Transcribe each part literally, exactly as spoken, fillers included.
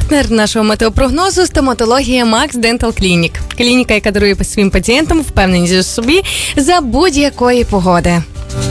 Партнер нашого метеопрогнозу – стоматологія Max Dental Clinic. Клініка, яка дарує своїм пацієнтам впевненість у собі за будь-якої погоди.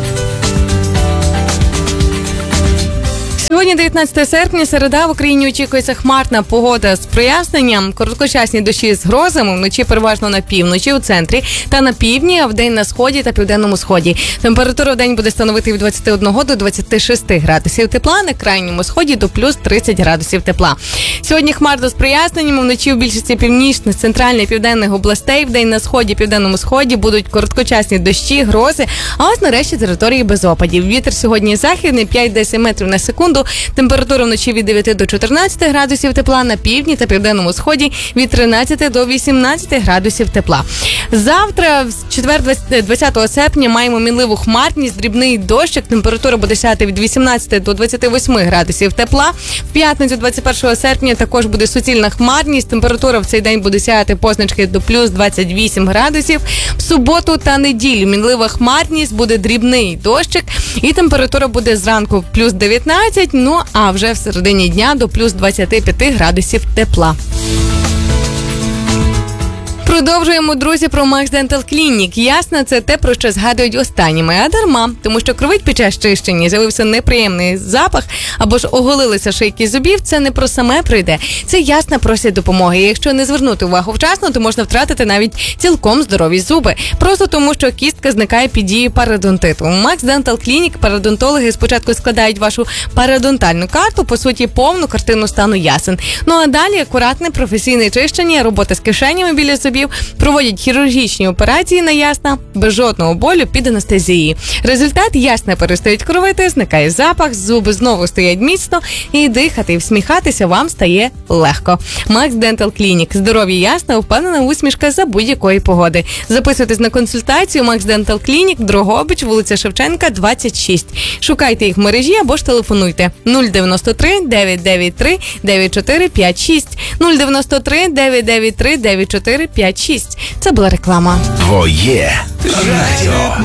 Сьогодні, дев'ятнадцяте серпня, середа, в Україні очікується хмарна погода з проясненням, короткочасні дощі з грозами, вночі переважно на півночі, у центрі та на півдні, а вдень на сході та південному сході. Температура вдень буде становити від двадцяти одного до двадцяти шести градусів тепла, на крайньому сході до плюс тридцять градусів тепла. Сьогодні хмарно з проясненням, вночі в більшості північних, центральних і південних областей, вдень на сході, південному сході будуть короткочасні дощі, грози, а ось нарешті території без опадів. Вітер сьогодні західний п'ять-десять метрів на секунду. Температура вночі від дев'яти до чотирнадцяти градусів тепла, на півдні та південному сході від тринадцяти до вісімнадцяти градусів тепла. Завтра, в четвер, двадцятого серпня, маємо мінливу хмарність, дрібний дощик. Температура буде сягати від вісімнадцяти до двадцяти восьми градусів тепла. В п'ятницю, двадцять першого серпня, також буде суцільна хмарність. Температура в цей день буде сягати позначки до плюс двадцять вісім градусів. В суботу та неділю мінлива хмарність, буде дрібний дощик. І температура буде зранку плюс дев'ятнадцять, ну а вже в середині дня до плюс двадцяти п'яти градусів тепла. Продовжуємо, друзі, про Max Dental Clinic. Ясно, це те, про що згадують останніми, а дарма. Тому що кровить під час чищення, з'явився неприємний запах, або ж оголилися шийки зубів, це не про саме прийде. Це ясно просять допомоги. І якщо не звернути увагу вчасно, то можна втратити навіть цілком здорові зуби. Просто тому, що кістка зникає під дією пародонтиту. У Max Dental Clinic пародонтологи спочатку складають вашу пародонтальну карту, по суті, повну картину стану ясен. Ну а далі акуратне професійне чищення, робота з кишенями біля зубів, проводять хірургічні операції на ясна, без жодного болю під анестезією. Результат: ясна перестають кровити, зникає запах, зуби знову стоять міцно і дихати і всміхатися вам стає легко. Max Dental Clinic. Здоров'я ясна, впевнена усмішка за будь-якої погоди. Записуйтесь на консультацію Max Dental Clinic, Дрогобич, вулиця Шевченка, двадцять шість. Шукайте їх в мережі або ж телефонуйте нуль дев'яносто три дев'ять дев'ять три дев'ять чотири п'ять шість нуль дев'яносто три дев'ять дев'ять три дев'ять чотири п'ять шість. Це була реклама. Твоє радіо.